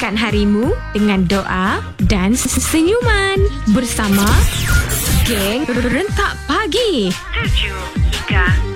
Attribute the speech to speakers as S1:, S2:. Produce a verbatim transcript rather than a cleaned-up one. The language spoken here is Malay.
S1: mulakan harimu dengan doa dan senyuman bersama Geng Rentak Pagi.
S2: tujuh hingga